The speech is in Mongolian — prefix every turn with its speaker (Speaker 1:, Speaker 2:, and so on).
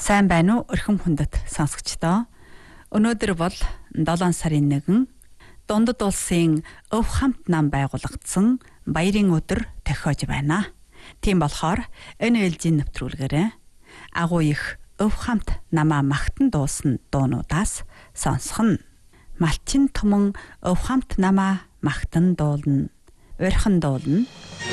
Speaker 1: Сайн байна уу өрхөм хүндэт сонсогчдоо. Өнөөдөр бол 7 сарын 1 Дундад улсын өв хамт нам байгуулагдсан баярын өдөр тохиож байна. Тийм болохоор энэ ээлжийн нэвтрүүлгээрээ агуу их өв хамт намаа магтан дуусан дуунуудаас сонсох нь. Малчин туман өв хамт намаа магтан дуулна. Урьхан дуулна.